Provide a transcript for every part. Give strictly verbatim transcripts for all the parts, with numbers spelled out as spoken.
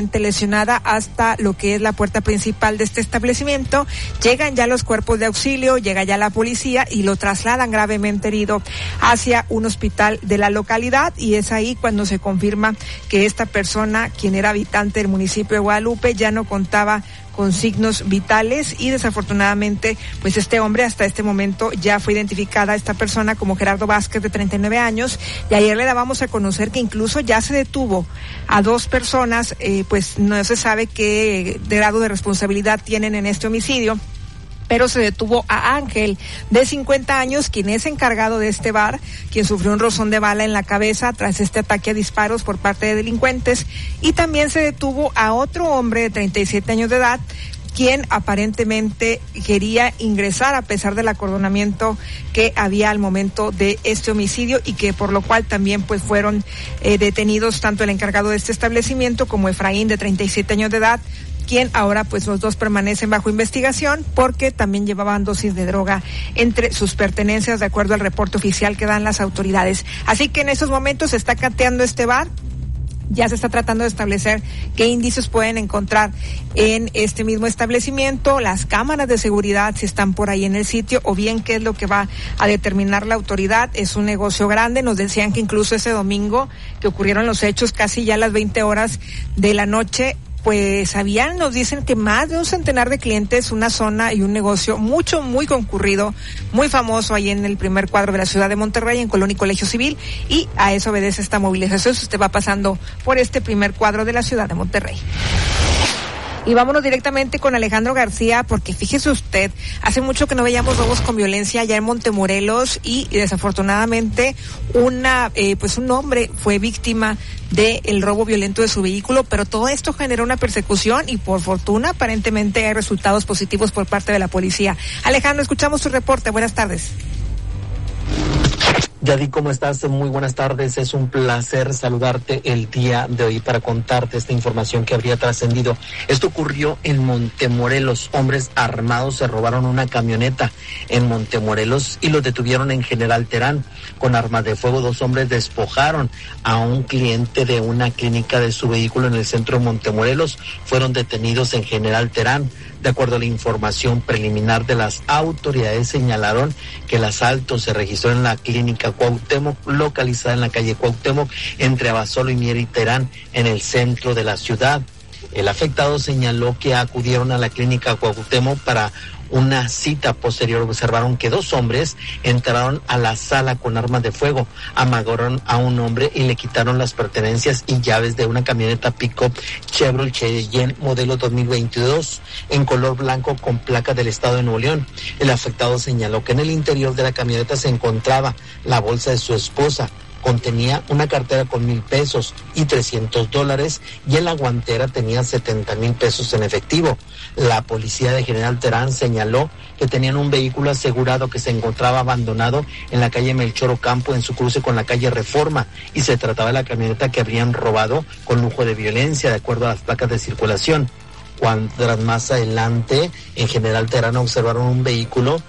lesionada hasta lo que es la puerta principal de este establecimiento. Llegan ya los cuerpos de auxilio, llega ya la policía y lo trasladan gravemente herido hacia un hospital de la localidad, y es ahí cuando se confirma que esta persona, quien era habitante del municipio de Guadalupe, ya no contaba con signos vitales, y desafortunadamente pues este hombre hasta este momento ya fue identificada esta persona como Gerardo Vázquez, de treinta y nueve años, y ayer le dábamos a conocer que incluso ya se detuvo a dos personas, eh, pues no se sabe qué grado de responsabilidad tienen en este homicidio, pero se detuvo a Ángel, de cincuenta años, quien es encargado de este bar, quien sufrió un rozón de bala en la cabeza tras este ataque a disparos por parte de delincuentes, y también se detuvo a otro hombre de treinta y siete años de edad, quien aparentemente quería ingresar a pesar del acordonamiento que había al momento de este homicidio, y que por lo cual también pues fueron eh, detenidos tanto el encargado de este establecimiento como Efraín, de treinta y siete años de edad, quien ahora pues los dos permanecen bajo investigación porque también llevaban dosis de droga entre sus pertenencias, de acuerdo al reporte oficial que dan las autoridades. Así que en estos momentos se está cateando este bar. Ya se está tratando de establecer qué indicios pueden encontrar en este mismo establecimiento, las cámaras de seguridad si están por ahí en el sitio, o bien qué es lo que va a determinar la autoridad. Es un negocio grande, nos decían que incluso ese domingo que ocurrieron los hechos, casi ya a las veinte horas de la noche, pues habían, nos dicen que más de un centenar de clientes, una zona y un negocio mucho, muy concurrido, muy famoso ahí en el primer cuadro de la ciudad de Monterrey, en Colón y Colegio Civil, y a eso obedece esta movilización si usted va pasando por este primer cuadro de la ciudad de Monterrey. Y vámonos directamente con Alejandro García, porque fíjese usted, hace mucho que no veíamos robos con violencia allá en Montemorelos, y, y desafortunadamente una eh, pues un hombre fue víctima del robo violento de su vehículo, pero todo esto generó una persecución y por fortuna aparentemente hay resultados positivos por parte de la policía. Alejandro, escuchamos tu reporte, buenas tardes. Yadi, ¿cómo estás? Muy buenas tardes. Es un placer saludarte el día de hoy para contarte esta información que habría trascendido. Esto ocurrió en Montemorelos. Hombres armados se robaron una camioneta en Montemorelos y los detuvieron en General Terán. Con armas de fuego, dos hombres despojaron a un cliente de una clínica de su vehículo en el centro de Montemorelos. Fueron detenidos en General Terán. De acuerdo a la información preliminar de las autoridades, señalaron que el asalto se registró en la clínica Cuauhtémoc, localizada en la calle Cuauhtémoc, entre Abasolo y Mier y Terán, en el centro de la ciudad. El afectado señaló que acudieron a la clínica Cuauhtémoc para una cita posterior. Observaron que dos hombres entraron a la sala con armas de fuego, amagaron a un hombre y le quitaron las pertenencias y llaves de una camioneta pick-up Chevrolet Cheyenne modelo dos mil veintidós en color blanco con placa del estado de Nuevo León. El afectado señaló que en el interior de la camioneta se encontraba la bolsa de su esposa. Contenía una cartera con mil pesos y trescientos dólares, y en la guantera tenía setenta mil pesos en efectivo. La policía de General Terán señaló que tenían un vehículo asegurado que se encontraba abandonado en la calle Melchor Ocampo, en su cruce con la calle Reforma, y se trataba de la camioneta que habrían robado con lujo de violencia, de acuerdo a las placas de circulación. Cuadras más adelante, en General Terán, observaron un vehículo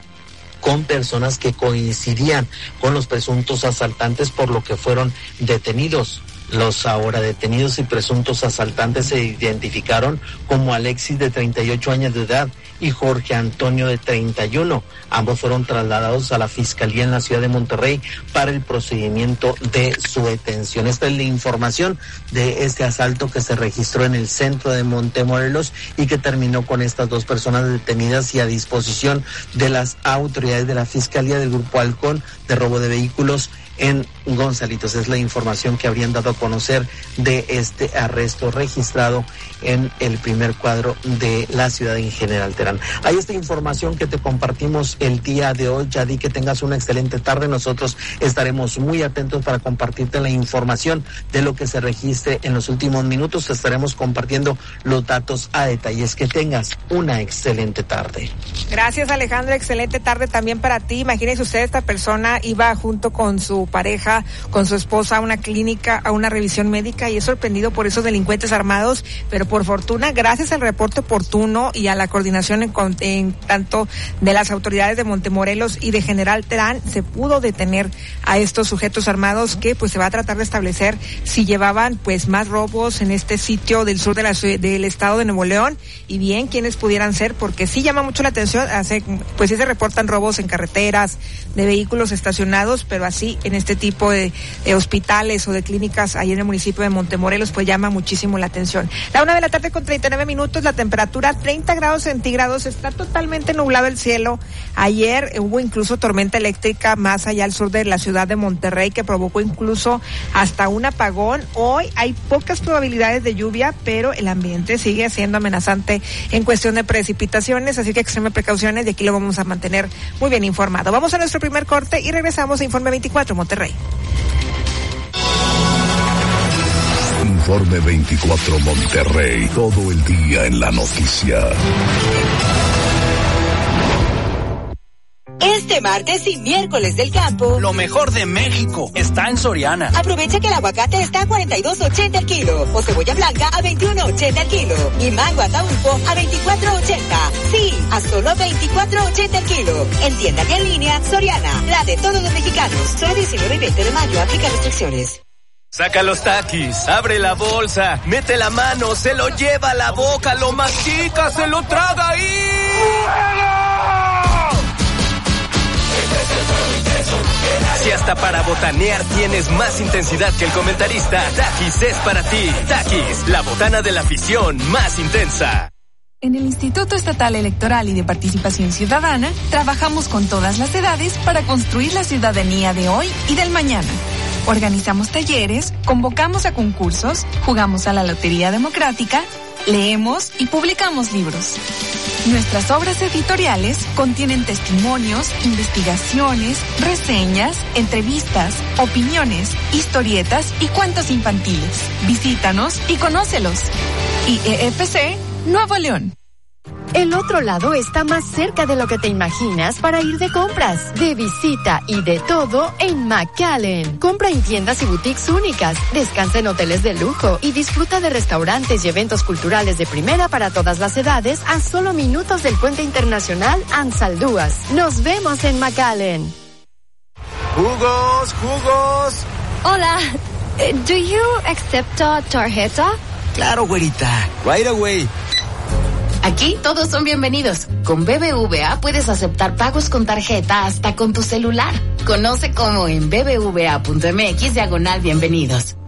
con personas que coincidían con los presuntos asaltantes, por lo que fueron detenidos. Los ahora detenidos y presuntos asaltantes se identificaron como Alexis, de treinta y ocho años de edad, y Jorge Antonio, de treinta y uno. Ambos fueron trasladados a la Fiscalía en la ciudad de Monterrey para el procedimiento de su detención. Esta es la información de este asalto que se registró en el centro de Montemorelos y que terminó con estas dos personas detenidas y a disposición de las autoridades de la Fiscalía del Grupo Halcón de robo de vehículos en Gonzalitos. Es la información que habrían dado a conocer de este arresto registrado en el primer cuadro de la ciudad en General Terán. Hay esta información que te compartimos el día de hoy. Ya di que tengas una excelente tarde. Nosotros estaremos muy atentos para compartirte la información de lo que se registre en los últimos minutos. Estaremos compartiendo los datos a detalles. Que tengas una excelente tarde. Gracias, Alejandro. Excelente tarde también para ti. Imagínense usted, esta persona iba junto con su su pareja, con su esposa a una clínica, a una revisión médica, y es sorprendido por esos delincuentes armados, pero por fortuna, gracias al reporte oportuno y a la coordinación en, en tanto de las autoridades de Montemorelos y de General Terán, se pudo detener a estos sujetos armados, que pues se va a tratar de establecer si llevaban pues más robos en este sitio del sur de la del estado de Nuevo León, y bien quiénes pudieran ser, porque sí llama mucho la atención, hace, pues sí se reportan robos en carreteras, de vehículos estacionados, pero así en este tipo de, de hospitales o de clínicas ahí en el municipio de Montemorelos, pues llama muchísimo la atención. La una de la tarde con treinta y nueve minutos, la temperatura treinta grados centígrados, está totalmente nublado el cielo. Ayer hubo incluso tormenta eléctrica más allá al sur de la ciudad de Monterrey, que provocó incluso hasta un apagón. Hoy hay pocas probabilidades de lluvia, pero el ambiente sigue siendo amenazante en cuestión de precipitaciones, así que extreme precauciones, y aquí lo vamos a mantener muy bien informado. Vamos a nuestro primer corte y regresamos a Informe veinticuatro Monterrey. Informe veinticuatro Monterrey, todo el día en la noticia. Este martes y miércoles del campo, lo mejor de México está en Soriana. Aprovecha que el aguacate está a cuarenta y dos ochenta el kilo, o cebolla blanca a veintiuno ochenta el kilo, y mango ataulfo a veinticuatro ochenta. Sí, a solo veinticuatro ochenta el kilo. En tienda y en línea, Soriana, la de todos los mexicanos. Solo diecinueve y veinte de mayo, aplica restricciones. Saca los taquis, abre la bolsa, mete la mano, se lo lleva a la boca, lo mastica, se lo traga y... Si hasta para botanear tienes más intensidad que el comentarista, Takis es para ti. Takis, la botana de la afición más intensa. En el Instituto Estatal Electoral y de Participación Ciudadana, trabajamos con todas las edades para construir la ciudadanía de hoy y del mañana. Organizamos talleres, convocamos a concursos, jugamos a la Lotería Democrática, leemos y publicamos libros. Nuestras obras editoriales contienen testimonios, investigaciones, reseñas, entrevistas, opiniones, historietas y cuentos infantiles. Visítanos y conócelos. I E F C Nuevo León. El otro lado está más cerca de lo que te imaginas para ir de compras, de visita y de todo en McAllen. Compra en tiendas y boutiques únicas, descansa en hoteles de lujo y disfruta de restaurantes y eventos culturales de primera para todas las edades a solo minutos del Puente Internacional Ansaldúas. Nos vemos en McAllen. Jugos, jugos. Hola, do you accept a tarjeta? Claro, güerita. Right away. Aquí todos son bienvenidos. Con B B V A puedes aceptar pagos con tarjeta hasta con tu celular. Conoce cómo en bbva.mx diagonal bienvenidos.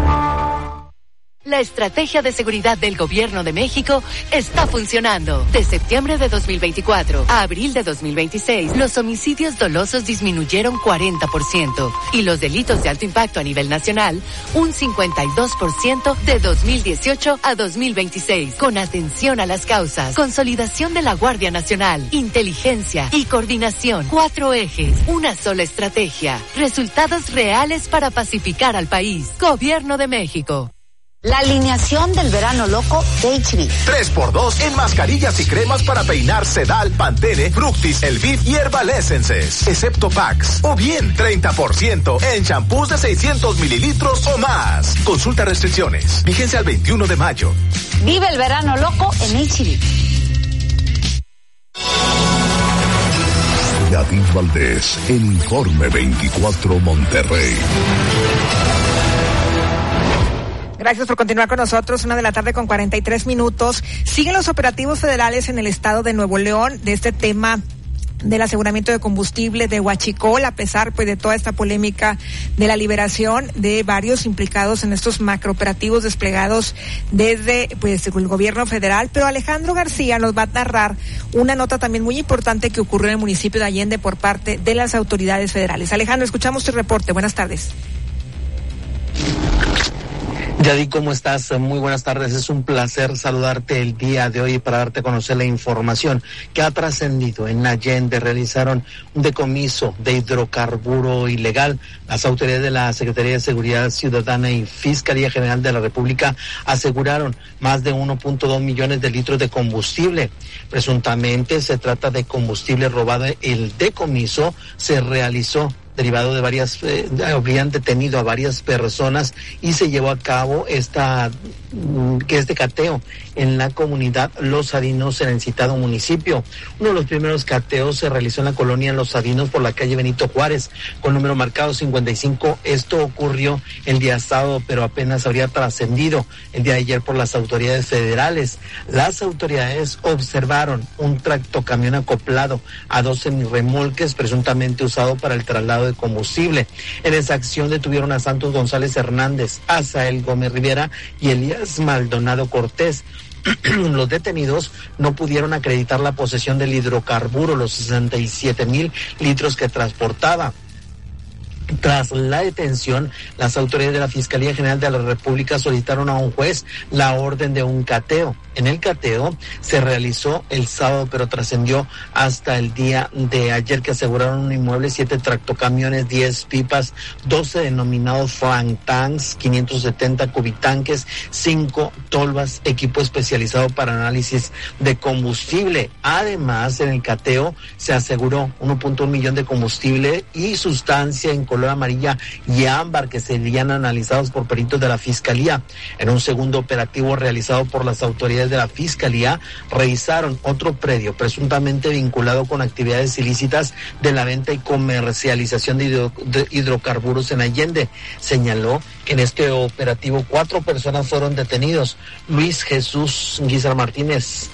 La estrategia de seguridad del Gobierno de México está funcionando. De septiembre de dos mil veinticuatro a abril de dos mil veintiséis, los homicidios dolosos disminuyeron cuarenta por ciento y los delitos de alto impacto a nivel nacional un cincuenta y dos por ciento de dos mil dieciocho a dos mil veintiséis. Con atención a las causas, consolidación de la Guardia Nacional, inteligencia y coordinación. Cuatro ejes, una sola estrategia. Resultados reales para pacificar al país. Gobierno de México. La alineación del verano loco de H B. tres por dos en mascarillas y cremas para peinar Sedal, Pantene, Fructis, Elviv y Herbal Essences, excepto packs. O bien, treinta por ciento en champús de seiscientos mililitros o más. Consulta restricciones. Vigencia al veintiuno de mayo. Vive el verano loco en H B. Yadid Valdés, en Informe veinticuatro Monterrey. Gracias por continuar con nosotros. Una de la tarde con cuarenta y tres minutos. Siguen los operativos federales en el estado de Nuevo León de este tema del aseguramiento de combustible de Huachicol, a pesar pues de toda esta polémica de la liberación de varios implicados en estos macrooperativos desplegados desde pues el gobierno federal. Pero Alejandro García nos va a narrar una nota también muy importante que ocurrió en el municipio de Allende por parte de las autoridades federales. Alejandro, escuchamos tu reporte. Buenas tardes. Yadi, ¿cómo estás? Muy buenas tardes. Es un placer saludarte el día de hoy para darte a conocer la información que ha trascendido. En Allende realizaron un decomiso de hidrocarburo ilegal. Las autoridades de la Secretaría de Seguridad Ciudadana y Fiscalía General de la República aseguraron más de uno punto dos millones de litros de combustible. Presuntamente se trata de combustible robado. El decomiso se realizó derivado de varias, eh, habrían detenido a varias personas y se llevó a cabo esta, que este cateo en la comunidad Los Sadinos en el citado municipio. Uno de los primeros cateos se realizó en la colonia Los Sadinos por la calle Benito Juárez, con número marcado cincuenta y cinco. Esto ocurrió el día sábado, pero apenas habría trascendido el día de ayer por las autoridades federales. Las autoridades observaron un tractocamión acoplado a dos semirremolques presuntamente usado para el traslado de combustible. En esa acción detuvieron a Santos González Hernández, Asael Gómez Rivera y Elías Maldonado Cortés. Los detenidos no pudieron acreditar la posesión del hidrocarburo, los sesenta y siete mil litros que transportaba. Tras la detención, las autoridades de la Fiscalía General de la República solicitaron a un juez la orden de un cateo. En el cateo se realizó el sábado, pero trascendió hasta el día de ayer, que aseguraron un inmueble, siete tractocamiones, diez pipas, doce denominados Frank Tanks, quinientos setenta cubitanques, cinco tolvas, equipo especializado para análisis de combustible. Además, en el cateo se aseguró uno punto uno millón de combustible y sustancia en color amarilla y ámbar que serían analizados por peritos de la Fiscalía. En un segundo operativo realizado por las autoridades de la Fiscalía, revisaron otro predio presuntamente vinculado con actividades ilícitas de la venta y comercialización de, hidro, de hidrocarburos en Allende. Señaló que en este operativo cuatro personas fueron detenidos: Luis Jesús Guizar Martínez,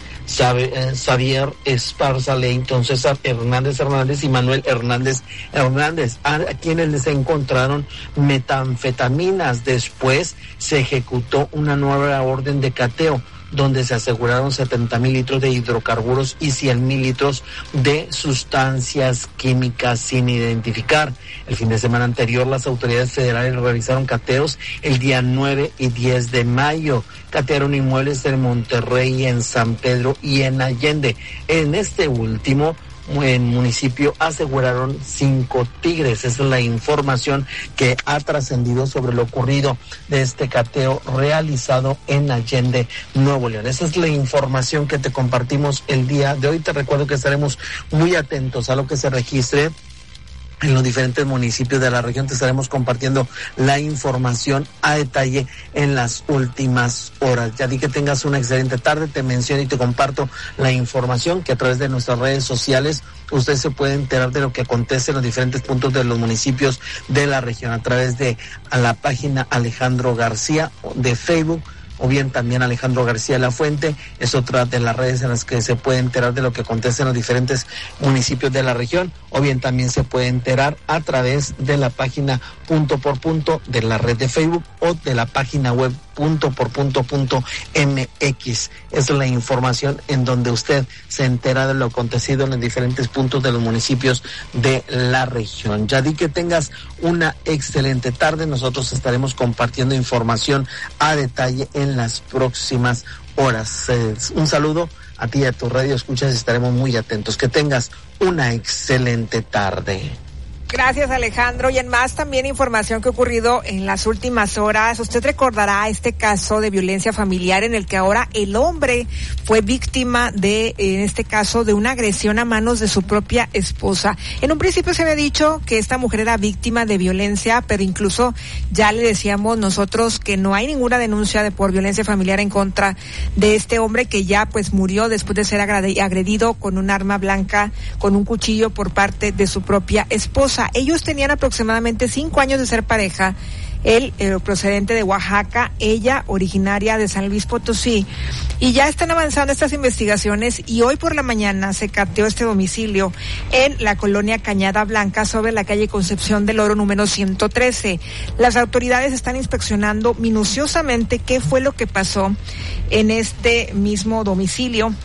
Xavier Esparza Leighton, César Hernández Hernández y Manuel Hernández Hernández, a quienes les encontraron metanfetaminas. Después se ejecutó una nueva orden de cateo, donde se aseguraron setenta mil litros de hidrocarburos y cien mil litros de sustancias químicas sin identificar. El fin de semana anterior, las autoridades federales realizaron cateos el día nueve y diez de mayo. Catearon inmuebles en Monterrey, en San Pedro y en Allende. En este último, en municipio, aseguraron cinco tigres. Esa es la información que ha trascendido sobre lo ocurrido de este cateo realizado en Allende, Nuevo León. Esa es la información que te compartimos el día de hoy. Te recuerdo que estaremos muy atentos a lo que se registre en los diferentes municipios de la región. Te estaremos compartiendo la información a detalle en las últimas horas. Ya di que tengas una excelente tarde. Te menciono y te comparto la información que a través de nuestras redes sociales usted se puede enterar de lo que acontece en los diferentes puntos de los municipios de la región a través de a la página Alejandro García de Facebook, o bien también Alejandro García La Fuente. Es otra de las redes en las que se puede enterar de lo que acontece en los diferentes municipios de la región, o bien también se puede enterar a través de la página punto por punto de la red de Facebook o de la página web punto por punto punto m x. Es la información en donde usted se entera de lo acontecido en los diferentes puntos de los municipios de la región. Ya di que tengas una excelente tarde. Nosotros estaremos compartiendo información a detalle en las próximas horas. Eh, un saludo a ti y a tu radio escuchas, estaremos muy atentos. Que tengas una excelente tarde. Gracias, Alejandro. Y en más también información que ha ocurrido en las últimas horas. Usted recordará este caso de violencia familiar en el que ahora el hombre fue víctima de, en este caso, de una agresión a manos de su propia esposa. En un principio se había dicho que esta mujer era víctima de violencia, pero incluso ya le decíamos nosotros que no hay ninguna denuncia de por violencia familiar en contra de este hombre, que ya pues murió después de ser agredido con un arma blanca, con un cuchillo por parte de su propia esposa. Ellos tenían aproximadamente cinco años de ser pareja. Él, eh, procedente de Oaxaca, ella originaria de San Luis Potosí, y ya están avanzando estas investigaciones, y hoy por la mañana se cateó este domicilio en la colonia Cañada Blanca, sobre la calle Concepción del Oro número ciento trece. Las autoridades están inspeccionando minuciosamente qué fue lo que pasó en este mismo domicilio,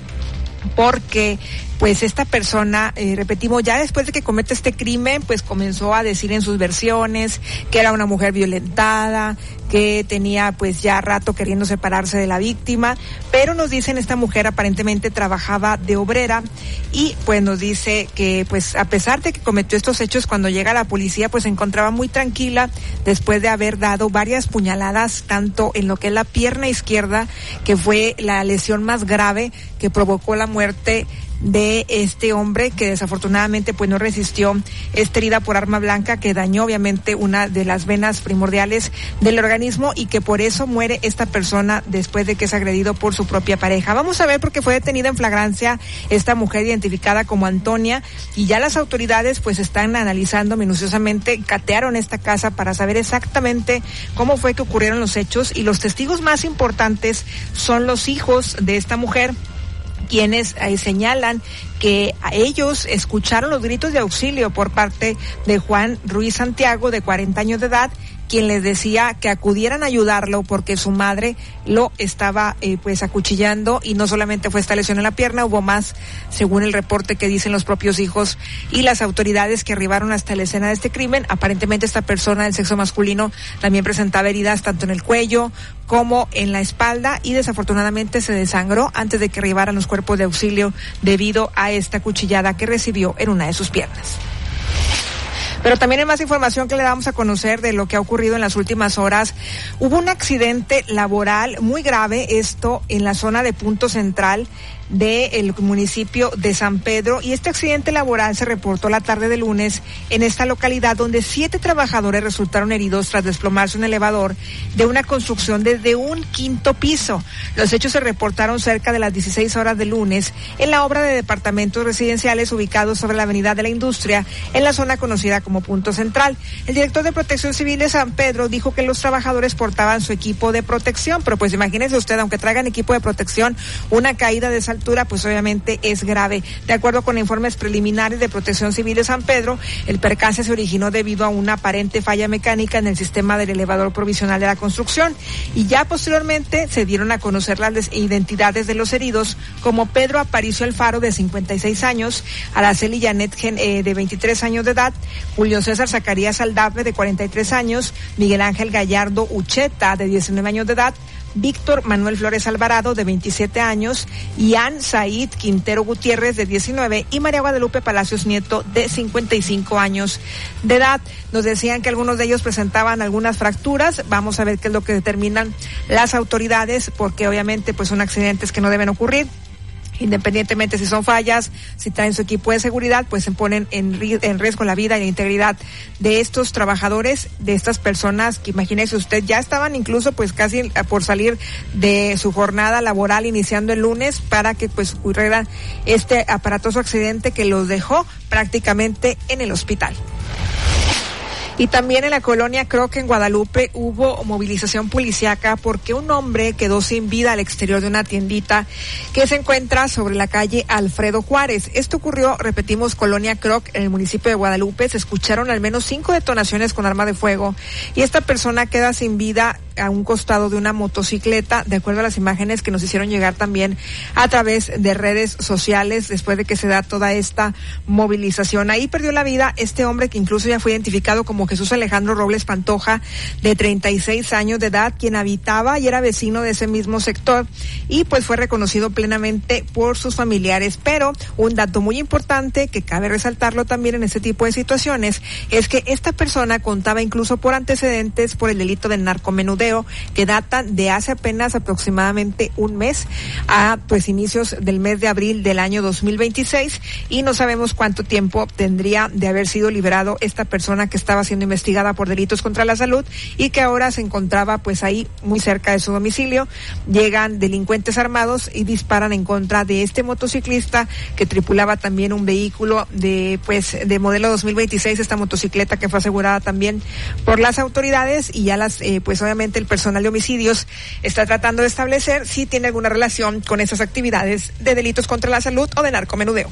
porque pues esta persona, eh, repetimos, ya después de que comete este crimen, pues comenzó a decir en sus versiones que era una mujer violentada, que tenía pues ya rato queriendo separarse de la víctima, pero nos dicen esta mujer aparentemente trabajaba de obrera, y pues nos dice que pues a pesar de que cometió estos hechos, cuando llega la policía pues se encontraba muy tranquila después de haber dado varias puñaladas, tanto en lo que es la pierna izquierda, que fue la lesión más grave que provocó la muerte de este hombre que desafortunadamente pues no resistió esta herida por arma blanca que dañó obviamente una de las venas primordiales del organismo y que por eso muere esta persona después de que es agredido por su propia pareja. Vamos a ver porque fue detenida en flagrancia esta mujer identificada como Antonia y ya las autoridades pues están analizando minuciosamente, catearon esta casa para saber exactamente cómo fue que ocurrieron los hechos y los testigos más importantes son los hijos de esta mujer, quienes eh, señalan que a ellos escucharon los gritos de auxilio por parte de Juan Ruiz Santiago, de cuarenta años de edad, quien les decía que acudieran a ayudarlo porque su madre lo estaba eh, pues acuchillando y no solamente fue esta lesión en la pierna, hubo más, según el reporte que dicen los propios hijos y las autoridades que arribaron hasta la escena de este crimen. Aparentemente esta persona del sexo masculino también presentaba heridas tanto en el cuello como en la espalda y desafortunadamente se desangró antes de que arribaran los cuerpos de auxilio debido a esta cuchillada que recibió en una de sus piernas. Pero también hay más información que le damos a conocer de lo que ha ocurrido en las últimas horas. Hubo un accidente laboral muy grave, esto en la zona de Punto Central del municipio de San Pedro, y este accidente laboral se reportó la tarde de lunes en esta localidad donde siete trabajadores resultaron heridos tras desplomarse un elevador de una construcción desde un quinto piso. Los hechos se reportaron cerca de las dieciséis horas del lunes en la obra de departamentos residenciales ubicados sobre la Avenida de la Industria en la zona conocida como Punto Central. El director de Protección Civil de San Pedro dijo que los trabajadores portaban su equipo de protección, pero pues imagínese usted, aunque traigan equipo de protección, una caída de esa altura pues obviamente es grave. De acuerdo con informes preliminares de Protección Civil de San Pedro, el percance se originó debido a una aparente falla mecánica en el sistema del elevador provisional de la construcción y ya posteriormente se dieron a conocer las identidades de los heridos como Pedro Aparicio Alfaro, de cincuenta y seis años, Araceli Janet eh, de veintitrés años de edad, Julio César Zacarías Aldave, de cuarenta y tres años, Miguel Ángel Gallardo Ucheta, de diecinueve años de edad, Víctor Manuel Flores Alvarado, de veintisiete años, Ian Said Quintero Gutiérrez, de diecinueve, y María Guadalupe Palacios Nieto, de cincuenta y cinco años de edad. Nos decían que algunos de ellos presentaban algunas fracturas. Vamos a ver qué es lo que determinan las autoridades, porque obviamente pues son accidentes que no deben ocurrir. Independientemente si son fallas, si traen su equipo de seguridad, pues se ponen en, en riesgo la vida y la integridad de estos trabajadores, de estas personas que, imagínese usted, ya estaban incluso pues casi por salir de su jornada laboral iniciando el lunes para que pues ocurriera este aparatoso accidente que los dejó prácticamente en el hospital. Y también en la colonia Croc en Guadalupe hubo movilización policíaca porque un hombre quedó sin vida al exterior de una tiendita que se encuentra sobre la calle Alfredo Juárez. Esto ocurrió, repetimos, colonia Croc en el municipio de Guadalupe. Se escucharon al menos cinco detonaciones con arma de fuego y esta persona queda sin vida a un costado de una motocicleta, de acuerdo a las imágenes que nos hicieron llegar también a través de redes sociales después de que se da toda esta movilización. Ahí perdió la vida este hombre que incluso ya fue identificado como Jesús Alejandro Robles Pantoja, de treinta y seis años de edad, quien habitaba y era vecino de ese mismo sector y pues fue reconocido plenamente por sus familiares. Pero un dato muy importante que cabe resaltarlo también en este tipo de situaciones es que esta persona contaba incluso por antecedentes por el delito de narcomenudeo que datan de hace apenas aproximadamente un mes a pues inicios del mes de abril del año dos mil veintiséis y no sabemos cuánto tiempo tendría de haber sido liberado esta persona que estaba siendo investigada por delitos contra la salud y que ahora se encontraba pues ahí muy cerca de su domicilio. Llegan delincuentes armados y disparan en contra de este motociclista que tripulaba también un vehículo de pues de modelo dos mil veintiséis, esta motocicleta que fue asegurada también por las autoridades y ya las eh, pues obviamente el personal de homicidios está tratando de establecer si tiene alguna relación con esas actividades de delitos contra la salud o de narcomenudeo.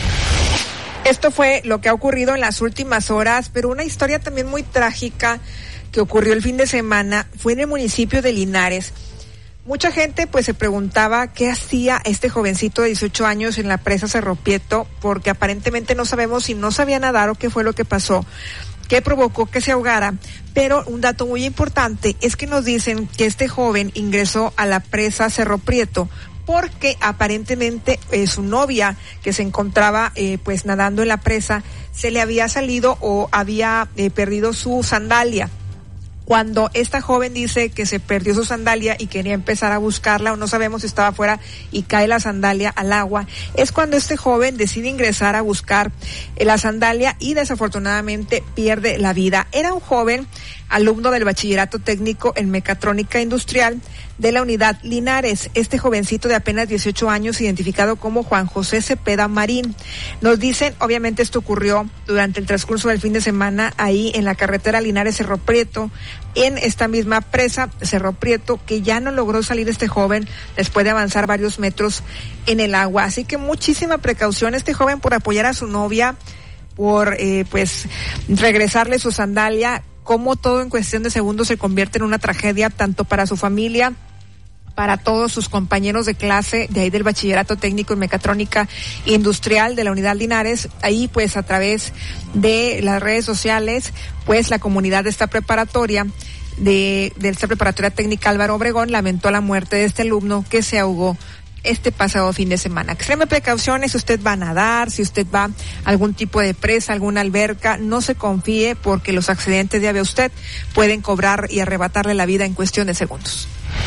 Esto fue lo que ha ocurrido en las últimas horas, pero una historia también muy trágica que ocurrió el fin de semana fue en el municipio de Linares. Mucha gente pues se preguntaba qué hacía este jovencito de dieciocho años en la presa Cerro Prieto, porque aparentemente no sabemos si no sabía nadar o qué fue lo que pasó, qué provocó que se ahogara. Pero un dato muy importante es que nos dicen que este joven ingresó a la presa Cerro Prieto porque aparentemente eh, su novia que se encontraba eh, pues nadando en la presa se le había salido o había eh, perdido su sandalia. Cuando esta joven dice que se perdió su sandalia y quería empezar a buscarla, o no sabemos si estaba afuera, y cae la sandalia al agua, es cuando este joven decide ingresar a buscar la sandalia y desafortunadamente pierde la vida. Era un joven alumno del bachillerato técnico en mecatrónica industrial de la unidad Linares. Este jovencito de apenas dieciocho años, identificado como Juan José Cepeda Marín. Nos dicen, obviamente esto ocurrió durante el transcurso del fin de semana ahí en la carretera Linares-Cerro Prieto, en esta misma presa, Cerro Prieto, que ya no logró salir este joven después de avanzar varios metros en el agua. Así que muchísima precaución este joven por apoyar a su novia, por eh, pues regresarle su sandalia. Cómo todo en cuestión de segundos se convierte en una tragedia tanto para su familia, para todos sus compañeros de clase de ahí del bachillerato técnico en mecatrónica industrial de la unidad Linares. Ahí pues a través de las redes sociales, pues la comunidad de esta preparatoria de, de esta preparatoria técnica Álvaro Obregón lamentó la muerte de este alumno que se ahogó este pasado fin de semana. Extreme precauciones si usted va a nadar, si usted va a algún tipo de presa, alguna alberca, no se confíe porque los accidentes, ya ve usted, pueden cobrar y arrebatarle la vida en cuestión de segundos.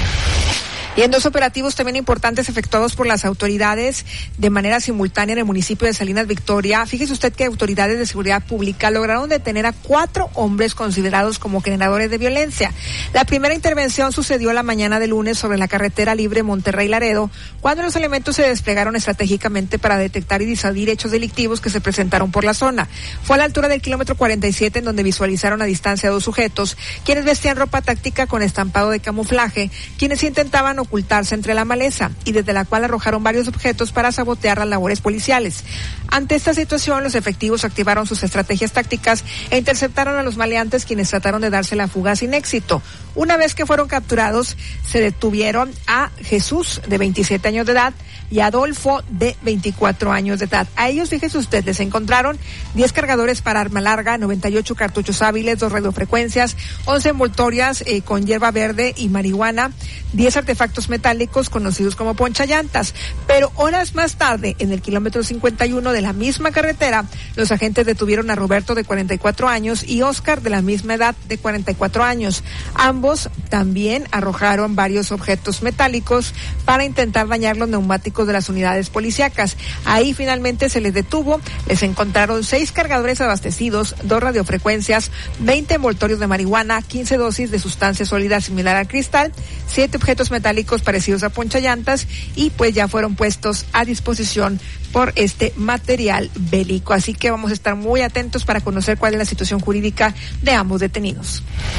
Y en dos operativos también importantes efectuados por las autoridades de manera simultánea en el municipio de Salinas Victoria, fíjese usted que autoridades de seguridad pública lograron detener a cuatro hombres considerados como generadores de violencia. La primera intervención sucedió la mañana de lunes sobre la carretera libre Monterrey-Laredo, cuando los elementos se desplegaron estratégicamente para detectar y disuadir hechos delictivos que se presentaron por la zona. Fue a la altura del kilómetro cuarenta y siete en donde visualizaron a distancia a dos sujetos, quienes vestían ropa táctica con estampado de camuflaje, quienes intentaban ocultarse entre la maleza y desde la cual arrojaron varios objetos para sabotear las labores policiales. Ante esta situación, los efectivos activaron sus estrategias tácticas e interceptaron a los maleantes, quienes trataron de darse la fuga sin éxito. Una vez que fueron capturados, se detuvieron a Jesús, de veintisiete años de edad, y Adolfo, de veinticuatro años de edad. A ellos, fíjese usted, les encontraron diez cargadores para arma larga, noventa y ocho cartuchos hábiles, dos radiofrecuencias, once envoltorias eh, con hierba verde y marihuana, diez artefactos metálicos conocidos como ponchallantas. Pero horas más tarde, en el kilómetro cincuenta y uno de la misma carretera, los agentes detuvieron a Roberto, de cuarenta y cuatro años, y Oscar, de la misma edad, de cuarenta y cuatro años. Ambos también arrojaron varios objetos metálicos para intentar dañar los neumáticos de las unidades policíacas. Ahí finalmente se les detuvo, les encontraron seis cargadores abastecidos, dos radiofrecuencias, veinte envoltorios de marihuana, quince dosis de sustancia sólida similar al cristal, siete objetos metálicos parecidos a ponchallantas, y pues ya fueron puestos a disposición por este material bélico. Así que vamos a estar muy atentos para conocer cuál es la situación jurídica de ambos detenidos.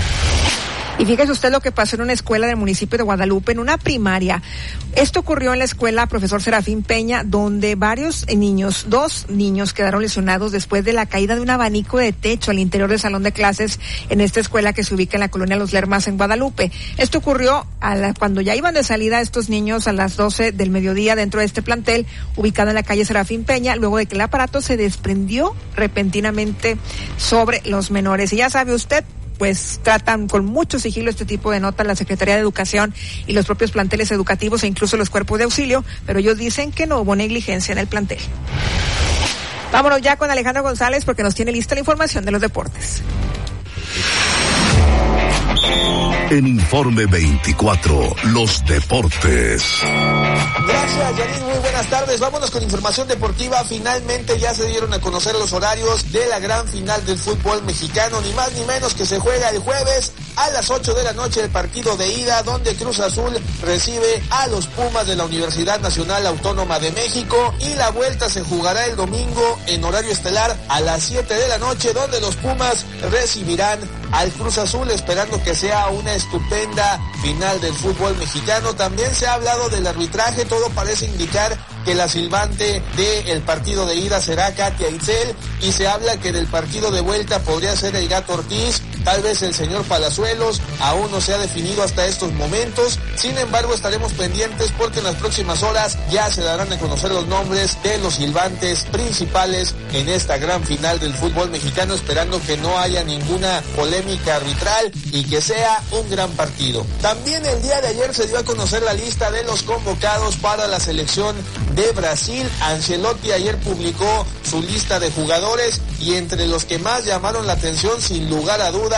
Y fíjese usted lo que pasó en una escuela del municipio de Guadalupe, en una primaria. Esto ocurrió en la escuela Profesor Serafín Peña, donde varios niños, dos niños quedaron lesionados después de la caída de un abanico de techo al interior del salón de clases en esta escuela que se ubica en la colonia Los Lermas en Guadalupe. Esto ocurrió a la, cuando ya iban de salida estos niños a las doce del mediodía dentro de este plantel ubicado en la calle Serafín Peña, luego de que el aparato se desprendió repentinamente sobre los menores. Y ya sabe usted, pues tratan con mucho sigilo este tipo de notas la Secretaría de Educación y los propios planteles educativos e incluso los cuerpos de auxilio, pero ellos dicen que no hubo negligencia en el plantel. Vámonos ya con Alejandro González porque nos tiene lista la información de los deportes. En Informe veinticuatro, los deportes. Gracias, Yanin, muy buenas tardes. Vámonos con información deportiva. Finalmente ya se dieron a conocer los horarios de la gran final del fútbol mexicano, ni más ni menos que se juega el jueves a las ocho de la noche el partido de ida, donde Cruz Azul recibe a los Pumas de la Universidad Nacional Autónoma de México, y la vuelta se jugará el domingo en horario estelar a las siete de la noche, donde los Pumas recibirán al Cruz Azul, esperando que sea una estupenda final del fútbol mexicano. También se ha hablado del arbitraje, todo parece indicar que la silbante del partido de ida será Katia Itzel, y se habla que del partido de vuelta podría ser el Gato Ortiz, tal vez el señor Palazuelos, aún no se ha definido hasta estos momentos. Sin embargo, estaremos pendientes porque en las próximas horas ya se darán a conocer los nombres de los silbantes principales en esta gran final del fútbol mexicano, esperando que no haya ninguna polémica arbitral y que sea un gran partido. También el día de ayer se dio a conocer la lista de los convocados para la selección de Brasil. Ancelotti ayer publicó su lista de jugadores, y entre los que más llamaron la atención, sin lugar a dudas,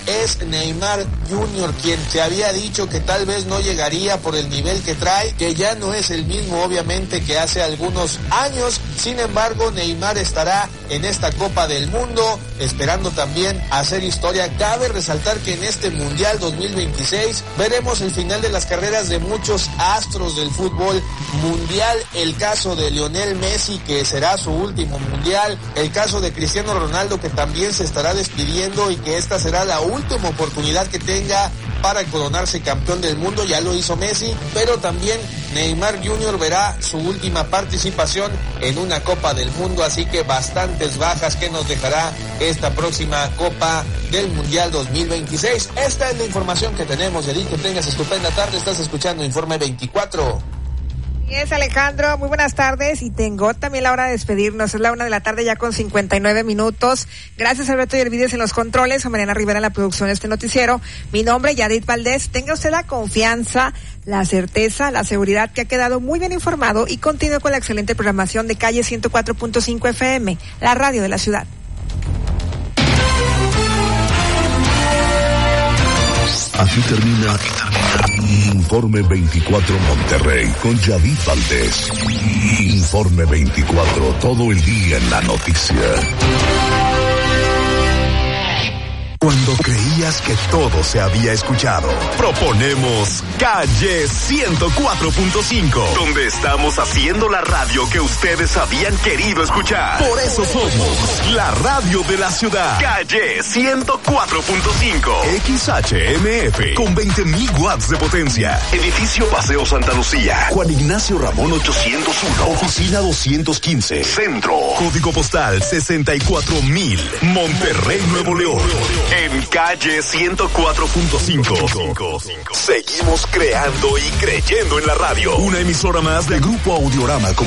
es Neymar junior, quien se había dicho que tal vez no llegaría por el nivel que trae, que ya no es el mismo obviamente que hace algunos años. Sin embargo, Neymar estará en esta Copa del Mundo, esperando también hacer historia. Cabe resaltar que en este Mundial dos mil veintiséis veremos el final de las carreras de muchos astros del fútbol mundial. El caso de Lionel Messi, que será su último mundial. El caso de Cristiano Ronaldo, que también se estará despidiendo y que esta será la última oportunidad que tenga para coronarse campeón del mundo. Ya lo hizo Messi, pero también Neymar junior verá su última participación en una Copa del Mundo, así que bastantes bajas que nos dejará esta próxima Copa del Mundial dos mil veintiséis. Esta es la información que tenemos, Edith. Que tengas estupenda tarde. Estás escuchando Informe veinticuatro. Es Alejandro, muy buenas tardes, y tengo también la hora de despedirnos. Es la una de la tarde ya con cincuenta y nueve minutos. Gracias Alberto Yervides en los controles, a Mariana Rivera en la producción de este noticiero. Mi nombre, Yadit Valdés. Tenga usted la confianza, la certeza, la seguridad que ha quedado muy bien informado y continúe con la excelente programación de Calle ciento cuatro punto cinco F M, la radio de la ciudad. Aquí termina Informe veinticuatro Monterrey con Yadit Valdés. Informe veinticuatro, todo el día en la noticia. Cuando creías que todo se había escuchado, proponemos Calle ciento cuatro punto cinco, donde estamos haciendo la radio que ustedes habían querido escuchar. Por eso somos la radio de la ciudad. Calle ciento cuatro punto cinco. X H M F con veinte mil watts de potencia. Edificio Paseo Santa Lucía. Juan Ignacio Ramón ochocientos uno. Oficina doscientos quince. Centro. Código postal sesenta y cuatro mil. Monterrey, Nuevo León. En Calle ciento cuatro punto cinco. Seguimos creando y creyendo en la radio. Una emisora más del Grupo Audiorama.